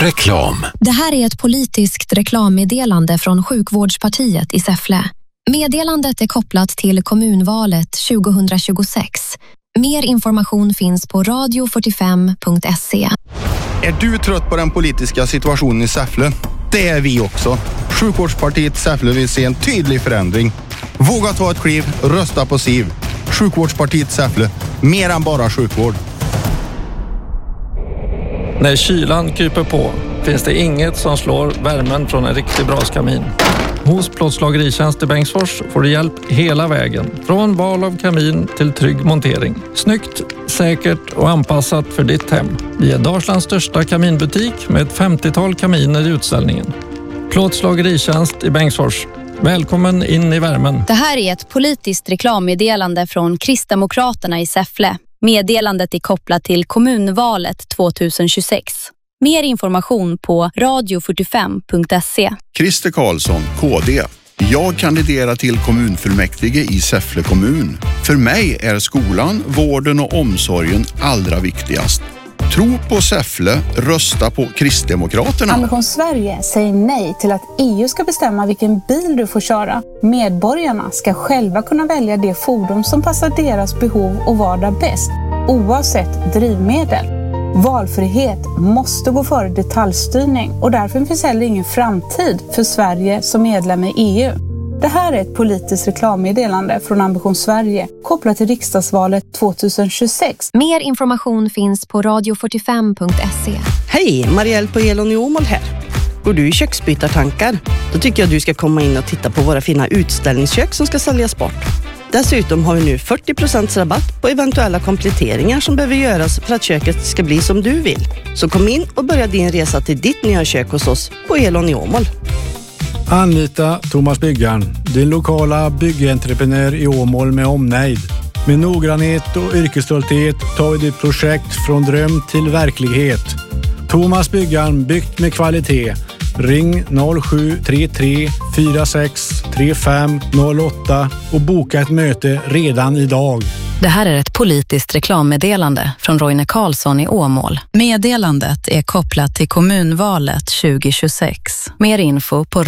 Reklam. Det här är ett politiskt reklammeddelande från Sjukvårdspartiet i Säffle. Meddelandet är kopplat till kommunvalet 2026. Mer information finns på radio45.se. Är du trött på den politiska situationen i Säffle? Det är vi också. Sjukvårdspartiet Säffle vill se en tydlig förändring. Våga ta ett kliv, rösta på SIV. Sjukvårdspartiet Säffle, mer än bara sjukvård. När kylan kryper på finns det inget som slår värmen från en riktigt braskamin. Hos Plåtslageritjänst i Bengtsfors får du hjälp hela vägen. Från val av kamin till trygg montering. Snyggt, säkert och anpassat för ditt hem. Vi är Dalslands största kaminbutik med ett 50-tal kaminer i utställningen. Plåtslageritjänst i Bengtsfors. Välkommen in i värmen. Det här är ett politiskt reklammeddelande från Kristdemokraterna i Säffle. Meddelandet är kopplat till kommunvalet 2026. Mer information på radio45.se. Christer Karlsson, KD. Jag kandiderar till kommunfullmäktige i Säffle kommun. För mig är skolan, vården och omsorgen allra viktigast. Tro på Säffle, rösta på Kristdemokraterna. Ambition Sverige säger nej till att EU ska bestämma vilken bil du får köra. Medborgarna ska själva kunna välja det fordon som passar deras behov och vardag bäst, oavsett drivmedel. Valfrihet måste gå före detaljstyrning och därför finns heller ingen framtid för Sverige som medlem i EU. Det här är ett politiskt reklammeddelande från Ambition Sverige kopplat till riksdagsvalet 2026. Mer information finns på radio45.se. Hej, Marielle på Elon i Åmål här. Går du i köksbytartankar? Då tycker jag du ska komma in och titta på våra fina utställningskök som ska säljas bort. Dessutom har vi nu 40% rabatt på eventuella kompletteringar som behöver göras för att köket ska bli som du vill. Så kom in och börja din resa till ditt nya kök hos oss på Elon i Åmål. Anlita Thomas Byggaren, din lokala byggentreprenör i Åmål med omnejd. Med noggrannhet och yrkesstolthet tar vi ditt projekt från dröm till verklighet. Thomas Byggaren, byggt med kvalitet. Ring 0733 46 35 08 och boka ett möte redan idag. Det här är ett politiskt reklammeddelande från Roine Karlsson i Åmål. Meddelandet är kopplat till kommunvalet 2026. Mer info på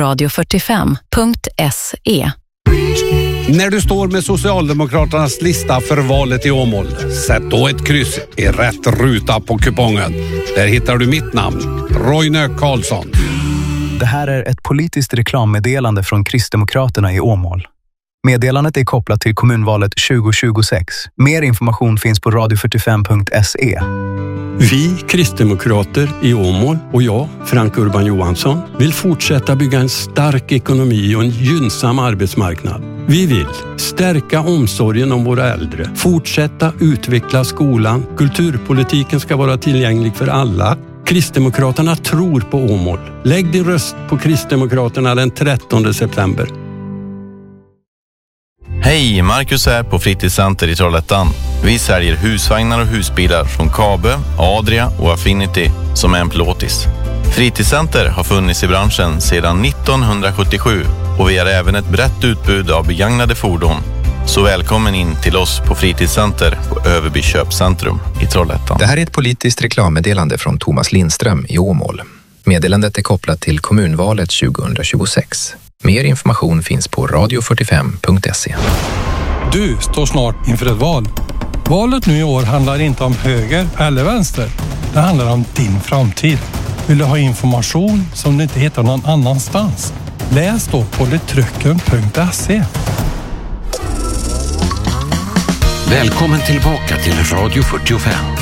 radio45.se. När du står med Socialdemokraternas lista för valet i Åmål, sätt då ett kryss i rätt ruta på kupongen. Där hittar du mitt namn, Roine Karlsson. Det här är ett politiskt reklammeddelande från Kristdemokraterna i Åmål. Meddelandet är kopplat till kommunvalet 2026. Mer information finns på radio45.se. Vi kristdemokrater i Åmål och jag, Frank Urban Johansson, vill fortsätta bygga en stark ekonomi och en gynnsam arbetsmarknad. Vi vill stärka omsorgen om våra äldre, fortsätta utveckla skolan, kulturpolitiken ska vara tillgänglig för alla. Kristdemokraterna tror på Åmål. Lägg din röst på Kristdemokraterna den 13 september. Hej, Marcus här på Fritidscenter i Trollhättan. Vi säljer husvagnar och husbilar från Kabe, Adria och Affinity som är en plåtis. Fritidscenter har funnits i branschen sedan 1977 och vi har även ett brett utbud av begagnade fordon. Så välkommen in till oss på Fritidscenter på Överby köpcentrum i Trollhättan. Det här är ett politiskt reklammeddelande från Thomas Lindström i Åmål. Meddelandet är kopplat till kommunvalet 2026. Mer information finns på radio45.se. Du står snart inför ett val. Valet nu i år handlar inte om höger eller vänster. Det handlar om din framtid. Vill du ha information som du inte hittar någon annanstans? Läs då på letrycken.se. Välkommen tillbaka till Radio 45.